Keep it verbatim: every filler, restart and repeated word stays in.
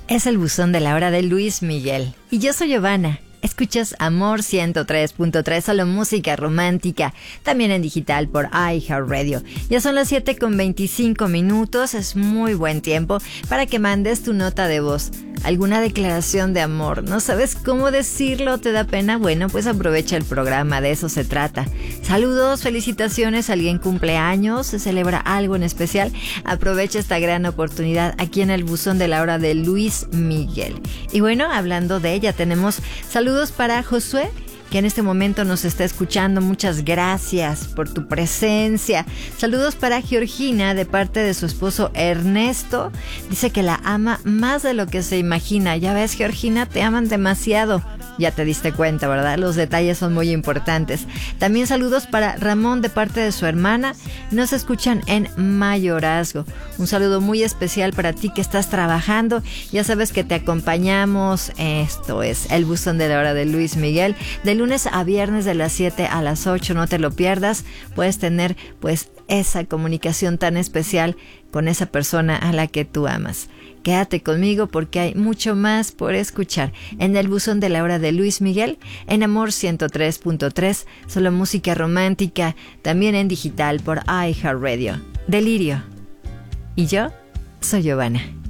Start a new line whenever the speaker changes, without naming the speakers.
Es el buzón de la hora de Luis Miguel. Y yo soy Giovanna. Escuchas Amor ciento tres punto tres, solo música romántica, también en digital por iHeartRadio. Ya son las siete con veinticinco minutos, es muy buen tiempo para que mandes tu nota de voz. ¿Alguna declaración de amor? ¿No sabes cómo decirlo? ¿Te da pena? Bueno, pues aprovecha el programa, de eso se trata. Saludos, felicitaciones, alguien cumple años, se celebra algo en especial. Aprovecha esta gran oportunidad aquí en el buzón de la hora de Luis Miguel. Y bueno, hablando de ella, tenemos saludos para Josué, que en este momento nos está escuchando. Muchas gracias por tu presencia. Saludos para Georgina de parte de su esposo Ernesto. Dice que la ama más de lo que se imagina. Ya ves, Georgina, te aman demasiado. Ya te diste cuenta, ¿verdad? Los detalles son muy importantes. También saludos para Ramón de parte de su hermana. Nos escuchan en Mayorazgo. Un saludo muy especial para ti que estás trabajando. Ya sabes que te acompañamos. Esto es el buzón de la hora de Luis Miguel. De lunes a viernes de las siete a las ocho. No te lo pierdas. Puedes tener pues esa comunicación tan especial con esa persona a la que tú amas. Quédate conmigo porque hay mucho más por escuchar en el buzón de la hora de Luis Miguel, en Amor ciento tres punto tres, solo música romántica, también en digital por iHeartRadio. Delirio. Y yo soy Giovanna.